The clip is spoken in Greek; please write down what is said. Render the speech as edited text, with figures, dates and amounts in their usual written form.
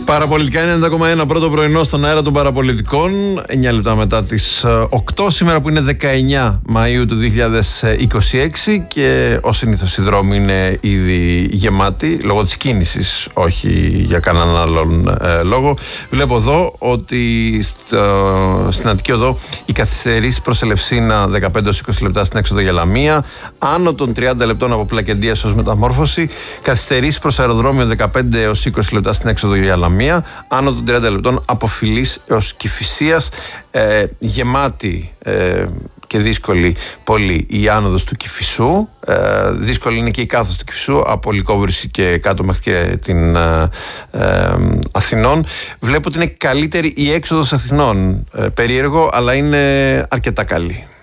Παραπολιτικά είναι 90,1 πρώτο πρωινό στον αέρα των παραπολιτικών. 9 λεπτά μετά τις 8, σήμερα που είναι 19 Μαΐου του 2026 και ως συνήθως οι δρόμοι είναι ήδη γεμάτοι λόγω της κίνησης, όχι για κανέναν άλλον λόγο. Βλέπω εδώ ότι στην Αττική Οδό οι καθυστερήσεις προς Ελευσίνα 15-20 λεπτά στην έξοδο για Λαμία, άνω των 30 λεπτών από Πλακεντίας ως Μεταμόρφωση, καθυστερήσεις προς αεροδρόμιο 15-20 λεπτά στην έξοδο για Λαμία, άνω των 30 λεπτών από Φιλής έως Κηφισίας. Γεμάτη και δύσκολη πολύ η άνοδος του Κηφισού, δύσκολη είναι και η κάθοδος του Κηφισού από Λυκόβρηση και κάτω μέχρι και την Αθηνών. Βλέπω ότι είναι καλύτερη η έξοδος Αθηνών, περίεργο αλλά είναι αρκετά καλή.